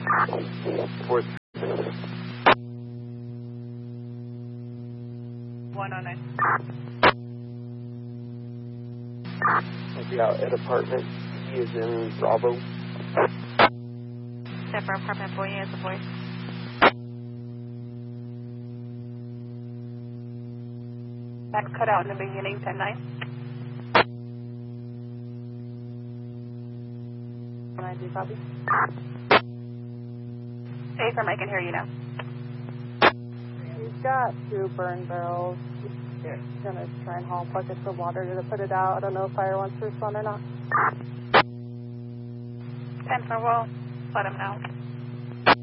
Fourth. 109. I'll be out at apartment. He is in Bravo. Step for apartment 4 units of voice. Back cut out in the beginning, 10-9. 9-3 copy. Hey, firm, I can hear you now. He's got 2 burn barrels. He's going to try and haul buckets of water to put it out. I don't know if fire wants to respond or not. 10 for, we'll let him know.